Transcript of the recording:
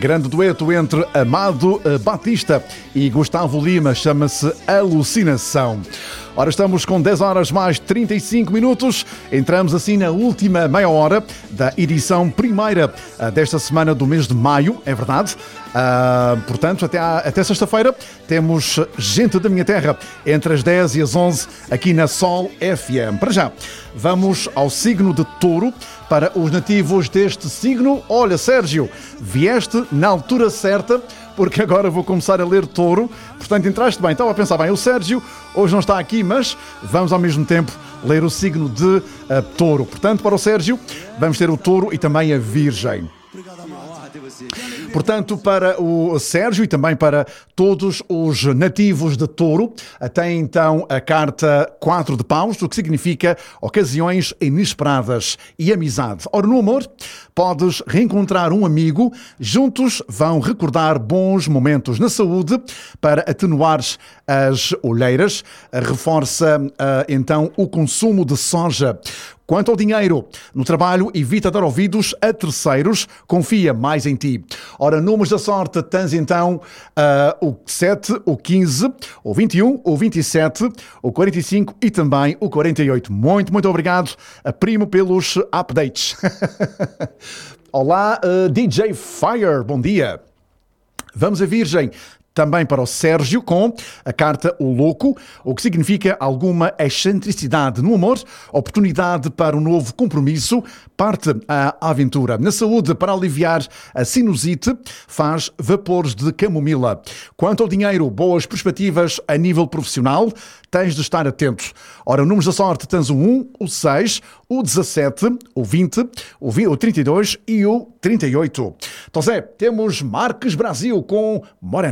Grande dueto entre Amado Batista e Gustavo Lima, chama-se Alucinação. Ora, estamos com 10 horas mais 35 minutos. Entramos assim na última meia hora da edição primeira desta semana do mês de maio, é verdade. Portanto, até sexta-feira temos Gente da Minha Terra entre as 10 e as 11 aqui na Sol FM. Para já, vamos ao signo de Touro. Para os nativos deste signo, olha, Sérgio, vieste na altura certa, porque agora vou começar a ler Touro. Portanto, entraste bem. Estava a pensar, bem, o Sérgio hoje não está aqui, mas vamos ao mesmo tempo ler o signo de Touro. Portanto, para o Sérgio, vamos ter o Touro e também a Virgem. Portanto, para o Sérgio e também para todos os nativos de Touro, tem então a carta 4 de paus, o que significa ocasiões inesperadas e amizade. Ora, no amor, podes reencontrar um amigo, juntos vão recordar bons momentos. Na saúde, para atenuares as olheiras, reforça então o consumo de soja. Quanto ao dinheiro, no trabalho, evita dar ouvidos a terceiros, confia mais em ti. Ora, números da sorte, tens então o 7, o 15, o 21, o 27, o 45 e também o 48. Muito obrigado, primo, pelos updates. Olá, DJ Fire, bom dia. Vamos a Virgem. Também para o Sérgio com a carta O Louco, o que significa alguma excentricidade no amor, oportunidade para um novo compromisso, parte à aventura. Na saúde, para aliviar a sinusite, faz vapores de camomila. Quanto ao dinheiro, boas perspectivas a nível profissional, tens de estar atento. Ora, números da sorte, tens o 1, o 6, o 17, o 20, o 32 e o 38. Então, Zé, temos Marques Brasil com Morena.